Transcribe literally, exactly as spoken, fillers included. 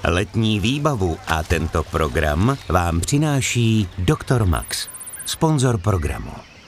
Letní výbavu a tento program vám přináší doktor Max, sponzor programu.